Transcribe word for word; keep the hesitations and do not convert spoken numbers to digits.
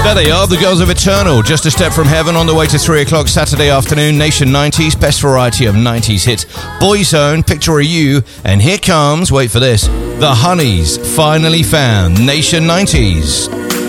There they are, the girls of Eternal, just a step from heaven on the way to three o'clock Saturday afternoon. Nation nineties, best variety of nineties hits. Boyzone, Picture of You, and here comes, wait for this, The Honeys, Finally Found, Nation nineties.